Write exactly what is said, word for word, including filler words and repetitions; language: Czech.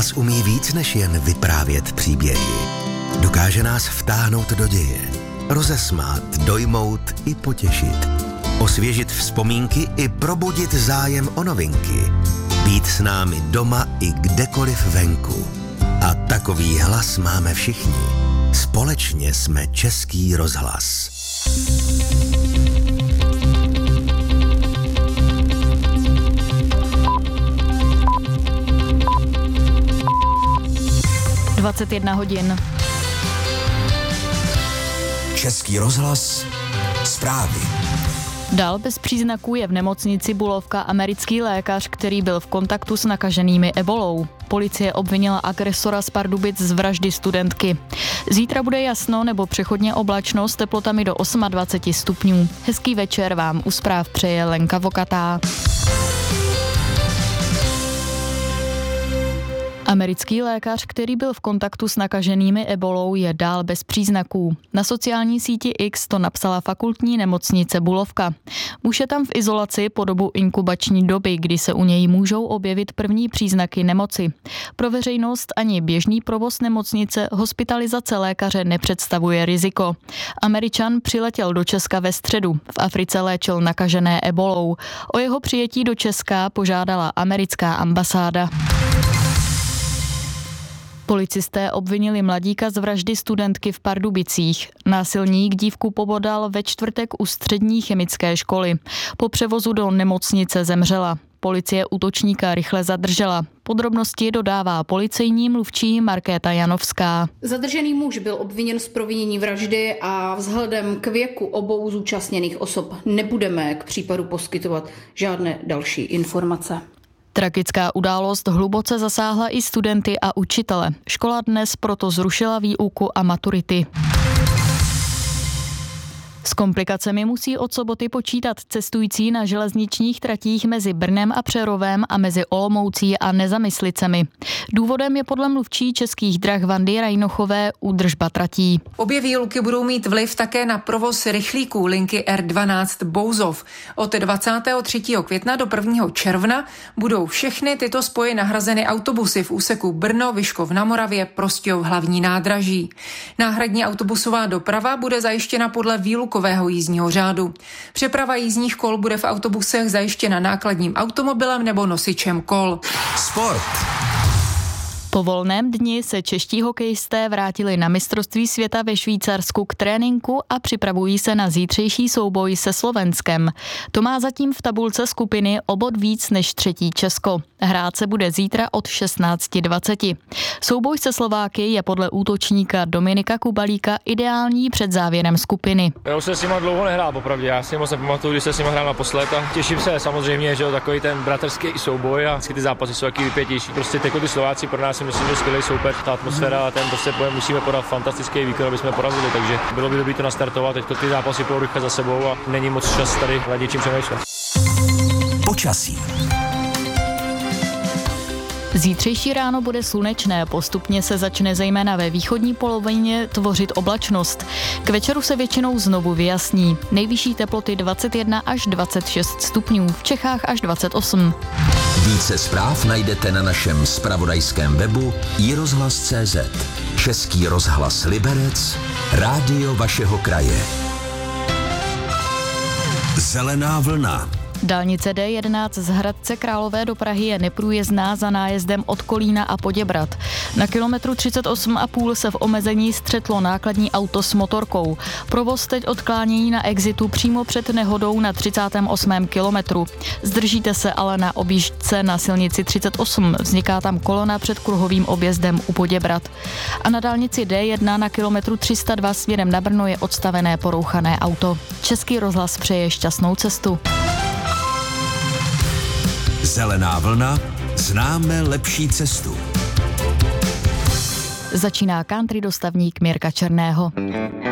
rozhlas umí víc než jen vyprávět příběhy. Dokáže nás vtáhnout do děje, rozesmát, dojmout i potěšit, osvěžit vzpomínky i probudit zájem o novinky, být s námi doma i kdekoliv venku. A takový hlas máme všichni. Společně jsme Český rozhlas. dvacet jedna hodin. Český rozhlas. Zprávy. Dál bez příznaků je v nemocnici Bulovka americký lékař, který byl v kontaktu s nakaženými ebolou. Policie obvinila agresora z Pardubic z vraždy studentky. Zítra bude jasno nebo přechodně oblačno s teplotami do dvacet osm stupňů. Hezký večer vám u zpráv přeje Lenka Vokatá. Americký lékař, který byl v kontaktu s nakaženými ebolou, je dál bez příznaků. Na sociální síti X to napsala fakultní nemocnice Bulovka. Muž je tam v izolaci po dobu inkubační doby, kdy se u něj můžou objevit první příznaky nemoci. Pro veřejnost ani běžný provoz nemocnice hospitalizace lékaře nepředstavuje riziko. Američan přiletěl do Česka ve středu. V Africe léčil nakažené ebolou. O jeho přijetí do Česka požádala americká ambasáda. Policisté obvinili mladíka z vraždy studentky v Pardubicích. Násilník dívku pobodal ve čtvrtek u střední chemické školy. Po převozu do nemocnice zemřela. Policie útočníka rychle zadržela. Podrobnosti dodává policejní mluvčí Markéta Janovská. Zadržený muž byl obviněn z provinění vraždy a vzhledem k věku obou zúčastněných osob nebudeme k případu poskytovat žádné další informace. Tragická událost hluboce zasáhla i studenty a učitele. Škola dnes proto zrušila výuku a maturity. S komplikacemi musí od soboty počítat cestující na železničních tratích mezi Brnem a Přerovem a mezi Olomoucí a Nezamyslicemi. Důvodem je podle mluvčí Českých drah Vandy Rajnochové údržba tratí. Obě výluky budou mít vliv také na provoz rychlíků linky R dvanáct Bouzov. Od dvacátého třetího května do prvního června budou všechny tyto spoje nahrazeny autobusy v úseku Brno-Vyškov na Moravě, Prostějov, Hlavní nádraží. Náhradní autobusová doprava bude zajištěna podle výluku jízdního řádu. Přeprava jízdních kol bude v autobusech zajištěna nákladním automobilem nebo nosičem kol. Sport. Po volném dni se čeští hokejisté vrátili na mistrovství světa ve Švýcarsku k tréninku a připravují se na zítřejší souboj se Slovenskem. To má zatím v tabulce skupiny o bod víc než třetí Česko. Hrát se bude zítra od šestnáct dvacet. Souboj se Slováky je podle útočníka Dominika Kubalíka ideální před závěrem skupiny. Já už jsem s nima dlouho nehrál, popravdě. Já si moc nepamatuju, když jsem s nima hrál naposled a těším se samozřejmě, že takový ten bratrský souboj a ty zápasy jsou taky vypětější. Prostě teď ty Slováci pro nás myslím, že skvělý soupeř, ta atmosféra a ten prostě pojem musíme podat fantastický výkon, aby jsme porazili, takže bylo by dobré to nastartovat. Teď ty zápasy půjdou rychle za sebou a není moc čas tady nad něčím přemýšlet. Počasí. Zítřejší ráno bude slunečné, postupně se začne zejména ve východní polovině tvořit oblačnost. K večeru se většinou znovu vyjasní. Nejvyšší teploty dvacet jedna až dvacet šest stupňů, v Čechách až dvacet osm. Více zpráv najdete na našem zpravodajském webu i rozhlas tečka cé zet. Český rozhlas Liberec, rádio vašeho kraje. Zelená vlna. Dálnice D jedenáct z Hradce Králové do Prahy je neprůjezdná za nájezdem od Kolína a Poděbrad. Na kilometru třicet osm a půl se v omezení střetlo nákladní auto s motorkou. Provoz teď odklánění na exitu přímo před nehodou na třicátém osmém kilometru. Zdržíte se ale na objížďce na silnici třicet osm. Vzniká tam kolona před kruhovým objezdem u Poděbrad. A na dálnici D jedna na kilometru tři sta dva směrem na Brno je odstavené porouchané auto. Český rozhlas přeje šťastnou cestu. Zelená vlna, známe lepší cestu. Začíná country dostavník Mirka Černého.